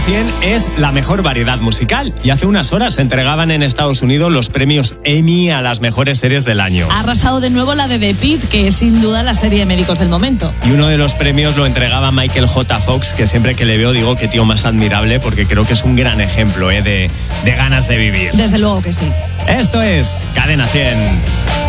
100 es la mejor variedad musical y hace unas horas se entregaban en Estados Unidos los premios Emmy a las mejores series del año. Ha arrasado de nuevo la de The Pitt, que es sin duda la serie de médicos del momento. Y uno de los premios lo entregaba Michael J. Fox, que siempre que le veo digo que tío más admirable, porque creo que es un gran ejemplo de ganas de vivir. Desde luego que sí. Esto es Cadena 100.